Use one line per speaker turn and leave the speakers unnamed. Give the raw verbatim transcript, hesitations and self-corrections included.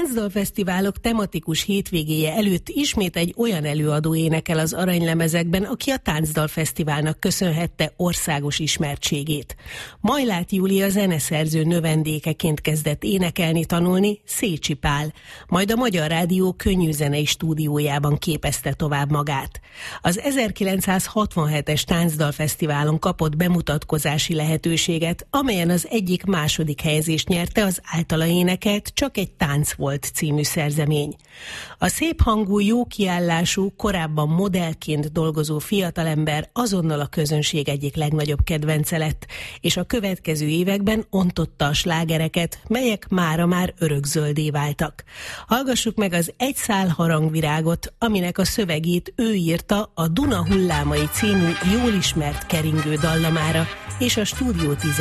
táncdalfesztiválok tematikus hétvégéje előtt ismét egy olyan előadó énekel az aranylemezekben, aki a táncdalfesztiválnak köszönhette országos ismertségét. Majlát Júlia zeneszerző növendékeként kezdett énekelni, tanulni Szécsi Pál, majd a Magyar Rádió könnyűzenei stúdiójában képezte tovább magát. Az ezerkilencszázhatvanhetes táncdalfesztiválon kapott bemutatkozási lehetőséget, amelyen az egyik második helyezést nyerte az általa énekelt Csak egy tánc volt című szerzemény. A szép hangú, jó kiállású, korábban modellként dolgozó fiatalember azonnal a közönség egyik legnagyobb kedvence lett, és a következő években ontotta a slágereket, melyek mára már örökzöldé váltak. Hallgassuk meg az Egy szál harangvirágot, aminek a szövegét ő írta a Duna hullámai című jól ismert keringő dallamára, és a Stúdió tíz